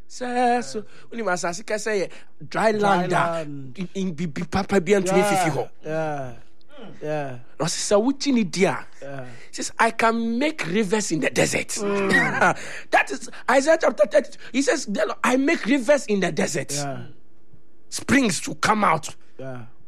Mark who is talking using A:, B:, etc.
A: So when you say dry land in papa be to me
B: Yeah.
A: No, so which in India says I can make rivers in the desert. That is Isaiah chapter 30. He says I make rivers in the desert. Springs to come out.